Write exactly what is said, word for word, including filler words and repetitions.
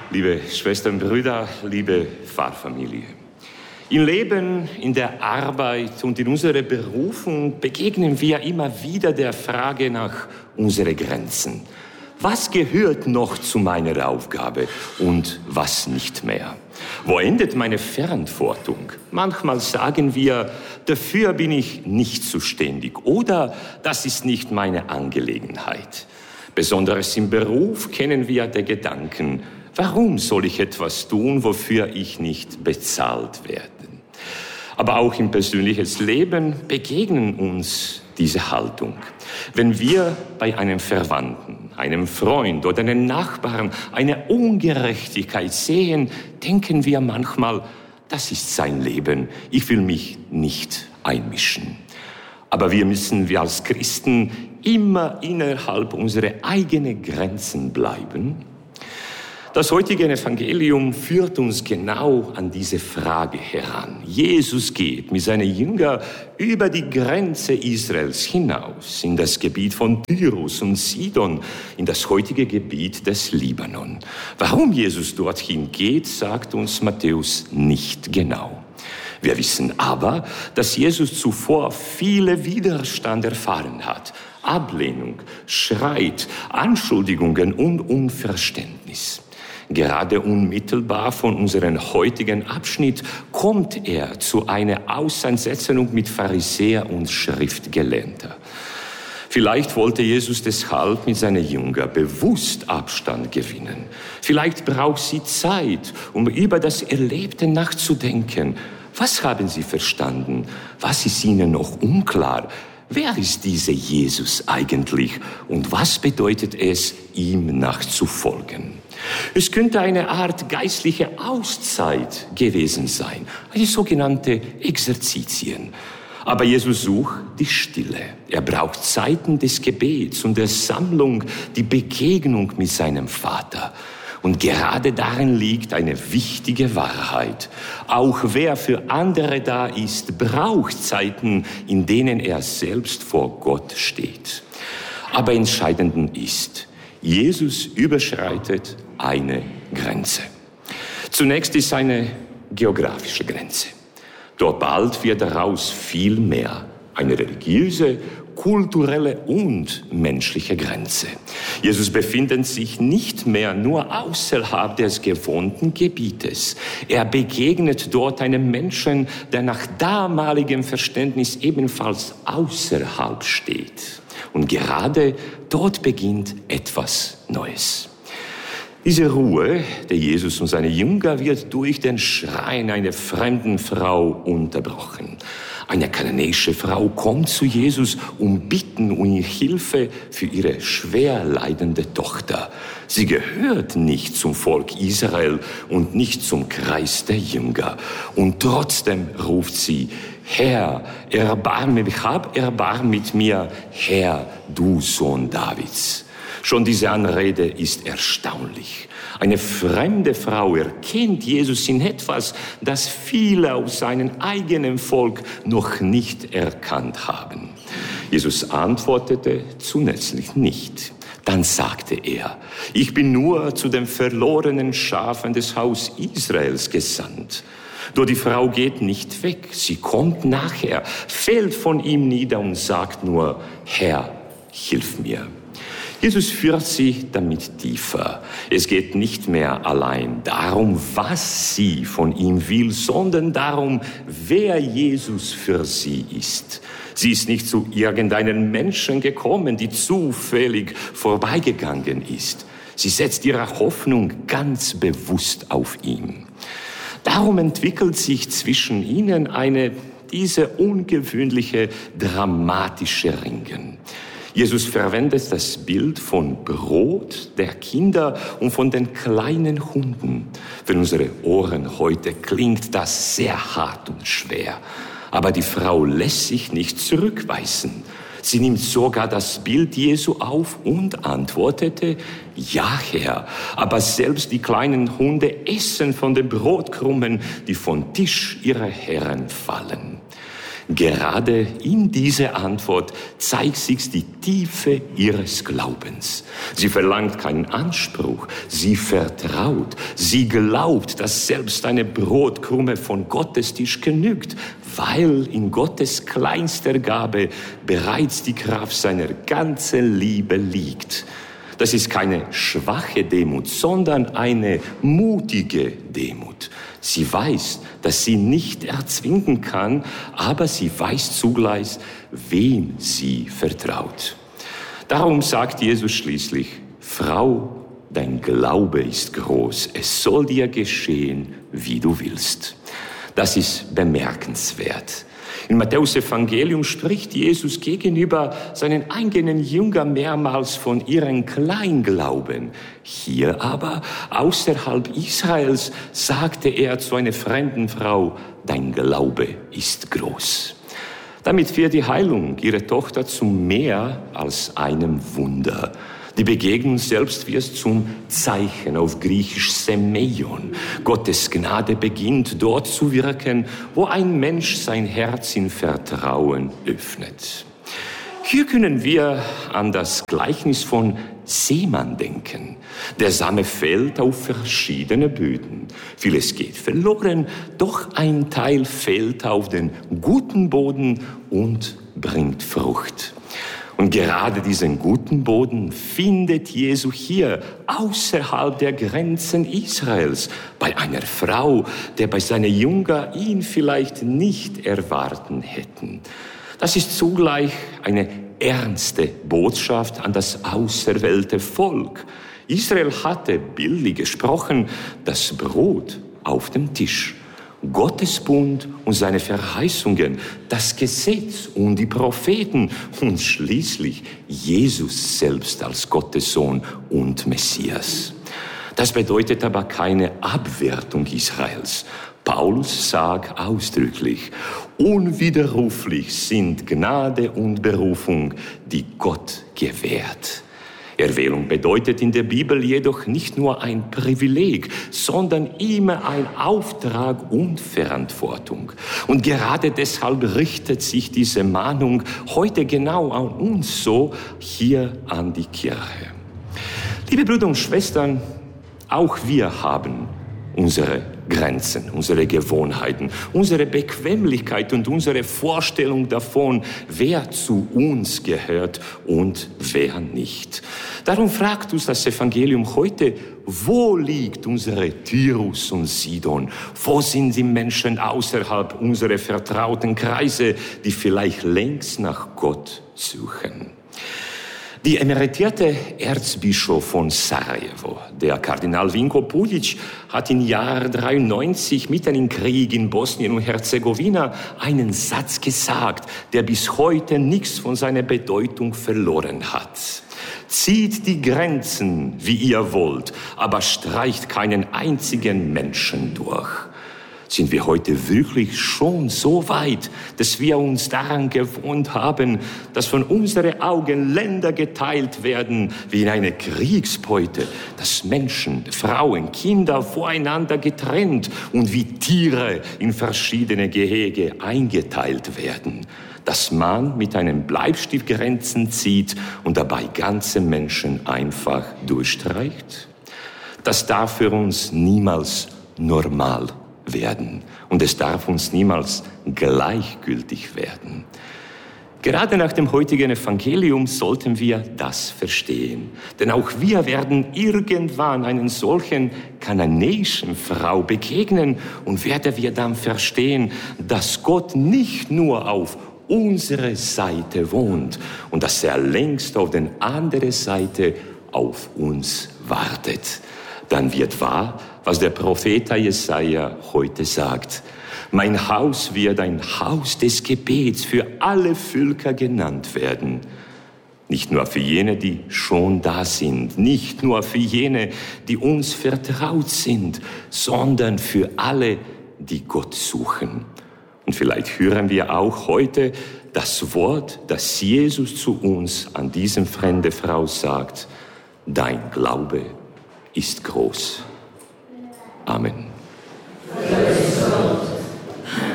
Liebe Schwestern und Brüder, liebe Pfarrfamilie. Im Leben, in der Arbeit und in unserer Berufung begegnen wir immer wieder der Frage nach unseren Grenzen. Was gehört noch zu meiner Aufgabe und was nicht mehr? Wo endet meine Verantwortung? Manchmal sagen wir, dafür bin ich nicht zuständig oder das ist nicht meine Angelegenheit. Besonders im Beruf kennen wir den Gedanken, warum soll ich etwas tun, wofür ich nicht bezahlt werde? Aber auch im persönlichen Leben begegnen uns diese Haltung. Wenn wir bei einem Verwandten, einem Freund oder einem Nachbarn eine Ungerechtigkeit sehen, denken wir manchmal, das ist sein Leben, ich will mich nicht einmischen. Aber wir müssen, wir als Christen, immer innerhalb unserer eigenen Grenzen bleiben. Das heutige Evangelium führt uns genau an diese Frage heran. Jesus geht mit seinen Jüngern über die Grenze Israels hinaus, in das Gebiet von Tyrus und Sidon, in das heutige Gebiet des Libanon. Warum Jesus dorthin geht, sagt uns Matthäus nicht genau. Wir wissen aber, dass Jesus zuvor viele Widerstand erfahren hat. Ablehnung, Streit, Anschuldigungen und Unverständnis. Gerade unmittelbar von unserem heutigen Abschnitt kommt er zu einer Auseinandersetzung mit Pharisäer und Schriftgelehrten. Vielleicht wollte Jesus deshalb mit seinen Jüngern bewusst Abstand gewinnen. Vielleicht braucht sie Zeit, um über das Erlebte nachzudenken. Was haben sie verstanden? Was ist ihnen noch unklar? Wer ist dieser Jesus eigentlich und was bedeutet es, ihm nachzufolgen? Es könnte eine Art geistliche Auszeit gewesen sein, eine sogenannte Exerzitien. Aber Jesus sucht die Stille. Er braucht Zeiten des Gebets und der Sammlung, die Begegnung mit seinem Vater. Und gerade darin liegt eine wichtige Wahrheit. Auch wer für andere da ist, braucht Zeiten, in denen er selbst vor Gott steht. Aber entscheidend ist, Jesus überschreitet eine Grenze. Zunächst ist eine geografische Grenze. Dort bald wird daraus viel mehr. Eine religiöse, kulturelle und menschliche Grenze. Jesus befindet sich nicht mehr nur außerhalb des gewohnten Gebietes. Er begegnet dort einem Menschen, der nach damaligem Verständnis ebenfalls außerhalb steht. Und gerade dort beginnt etwas Neues. Diese Ruhe der Jesus und seine Jünger wird durch den Schreien einer fremden Frau unterbrochen. Eine kananäische Frau kommt zu Jesus und bittet um Hilfe für ihre schwer leidende Tochter. Sie gehört nicht zum Volk Israel und nicht zum Kreis der Jünger. Und trotzdem ruft sie, Herr, erbarme mich, hab Erbarm mit mir, Herr, du Sohn Davids. Schon diese Anrede ist erstaunlich. Eine fremde Frau erkennt Jesus in etwas, das viele aus seinem eigenen Volk noch nicht erkannt haben. Jesus antwortete zunächst nicht. Dann sagte er, ich bin nur zu den verlorenen Schafen des Haus Israels gesandt. Doch die Frau geht nicht weg. Sie kommt nachher, fällt von ihm nieder und sagt nur, Herr, hilf mir. Jesus führt sie damit tiefer. Es geht nicht mehr allein darum, was sie von ihm will, sondern darum, wer Jesus für sie ist. Sie ist nicht zu irgendeinem Menschen gekommen, die zufällig vorbeigegangen ist. Sie setzt ihre Hoffnung ganz bewusst auf ihn. Darum entwickelt sich zwischen ihnen eine, diese ungewöhnliche, dramatische Ringen. Jesus verwendet das Bild von Brot der Kinder und von den kleinen Hunden. Für unsere Ohren heute klingt das sehr hart und schwer. Aber die Frau lässt sich nicht zurückweisen. Sie nimmt sogar das Bild Jesu auf und antwortete, ja Herr, aber selbst die kleinen Hunde essen von den Brotkrumen, die vom Tisch ihrer Herren fallen. Gerade in dieser Antwort zeigt sich die Tiefe ihres Glaubens. Sie verlangt keinen Anspruch, sie vertraut, sie glaubt, dass selbst eine Brotkrume von Gottes Tisch genügt, weil in Gottes kleinster Gabe bereits die Kraft seiner ganzen Liebe liegt. Das ist keine schwache Demut, sondern eine mutige Demut. Sie weiß, dass sie nicht erzwingen kann, aber sie weiß zugleich, wem sie vertraut. Darum sagt Jesus schließlich: Frau, dein Glaube ist groß, es soll dir geschehen, wie du willst. Das ist bemerkenswert. Im Matthäus-Evangelium spricht Jesus gegenüber seinen eigenen Jüngern mehrmals von ihrem Kleinglauben. Hier aber, außerhalb Israels, sagte er zu einer fremden Frau: Dein Glaube ist groß. Damit wird die Heilung ihrer Tochter zu mehr als einem Wunder. Die Begegnung selbst wird zum Zeichen, auf Griechisch Semeion. Gottes Gnade beginnt dort zu wirken, wo ein Mensch sein Herz in Vertrauen öffnet. Hier können wir an das Gleichnis von Seemann denken. Der Same fällt auf verschiedene Böden. Vieles geht verloren, doch ein Teil fällt auf den guten Boden und bringt Frucht. Und gerade diesen guten Boden findet Jesu hier außerhalb der Grenzen Israels, bei einer Frau, der bei seinen Jüngern ihn vielleicht nicht erwarten hätten. Das ist zugleich eine ernste Botschaft an das auserwählte Volk. Israel hatte bildlich gesprochen das Brot auf dem Tisch. Gottes Bund und seine Verheißungen, das Gesetz und die Propheten und schließlich Jesus selbst als Gottes Sohn und Messias. Das bedeutet aber keine Abwertung Israels. Paulus sagt ausdrücklich: Unwiderruflich sind Gnade und Berufung, die Gott gewährt. Erwählung bedeutet in der Bibel jedoch nicht nur ein Privileg, sondern immer ein Auftrag und Verantwortung. Und gerade deshalb richtet sich diese Mahnung heute genau an uns so, hier an die Kirche. Liebe Brüder und Schwestern, auch wir haben unsere Grenzen, unsere Gewohnheiten, unsere Bequemlichkeit und unsere Vorstellung davon, wer zu uns gehört und wer nicht. Darum fragt uns das Evangelium heute: Wo liegt unsere Tyrus und Sidon? Wo sind die Menschen außerhalb unserer vertrauten Kreise, die vielleicht längst nach Gott suchen? Die emeritierte Erzbischof von Sarajevo, der Kardinal Vinko Pulic, hat im Jahr dreiundneunzig mitten im Krieg in Bosnien und Herzegowina einen Satz gesagt, der bis heute nichts von seiner Bedeutung verloren hat. Zieht die Grenzen, wie ihr wollt, aber streicht keinen einzigen Menschen durch. Sind wir heute wirklich schon so weit, dass wir uns daran gewohnt haben, dass von unseren Augen Länder geteilt werden wie in eine Kriegsbeute, dass Menschen, Frauen, Kinder voreinander getrennt und wie Tiere in verschiedene Gehege eingeteilt werden, dass man mit einem Bleistift Grenzen zieht und dabei ganze Menschen einfach durchstreicht? Das darf für uns niemals normal werden. Und es darf uns niemals gleichgültig werden. Gerade nach dem heutigen Evangelium sollten wir das verstehen. Denn auch wir werden irgendwann einen solchen kananäischen Frau begegnen und werden wir dann verstehen, dass Gott nicht nur auf unserer Seite wohnt und dass er längst auf der anderen Seite auf uns wartet. Dann wird wahr, was der Prophet Jesaja heute sagt: Mein Haus wird ein Haus des Gebets für alle Völker genannt werden. Nicht nur für jene, die schon da sind, nicht nur für jene, die uns vertraut sind, sondern für alle, die Gott suchen. Und vielleicht hören wir auch heute das Wort, das Jesus zu uns an diese fremde Frau sagt: Dein Glaube ist groß. Amen.